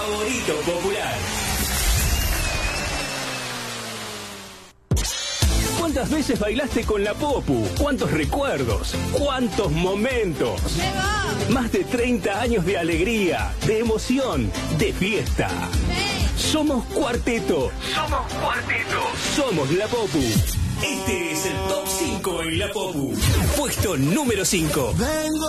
Favorito popular. ¿Cuántas veces bailaste con la Popu? ¿Cuántos recuerdos? ¿Cuántos momentos? Más de 30 años de alegría, de emoción, de fiesta. Somos Cuarteto. Somos Cuarteto. Somos la Popu. Este es el Top 5 en la Popu. Puesto número 5.